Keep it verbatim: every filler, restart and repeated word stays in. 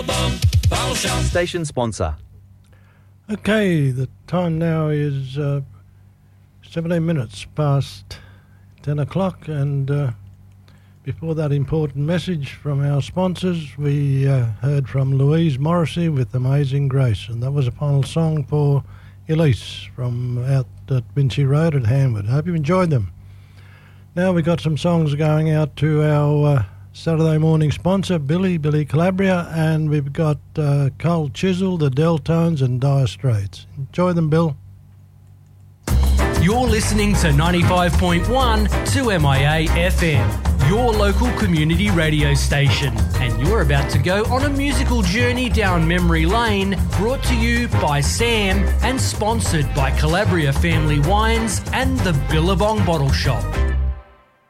Station sponsor. Okay, the time now is uh, seventeen minutes past ten o'clock, and uh, before that important message from our sponsors, we uh, heard from Louise Morrissey with Amazing Grace, and that was a final song for Elise from out at Vinci Road at Hanwood. I hope you enjoyed them. Now we've got some songs going out to our uh, Saturday morning sponsor, Billy, Billy Calabria, and we've got uh, Cole Chisel, the Deltones and Dire Straits. Enjoy them, Bill. You're listening to ninety-five point one two M I A F M, your local community radio station. And you're about to go on a musical journey down memory lane, brought to you by Sam and sponsored by Calabria Family Wines and the Billabong Bottle Shop.